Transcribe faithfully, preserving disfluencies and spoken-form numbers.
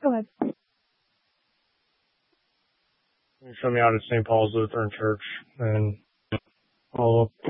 Go ahead. You show me out at Saint Paul's Lutheran Church, and I'll